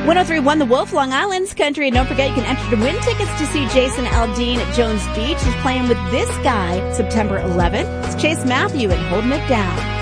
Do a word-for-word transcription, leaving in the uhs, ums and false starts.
one oh three point one The Wolf, Long Island's country. And don't forget, you can enter to win tickets to see Jason Aldean at Jones Beach. He's playing with this guy September eleventh. It's Chase Matthew and Holding It Down.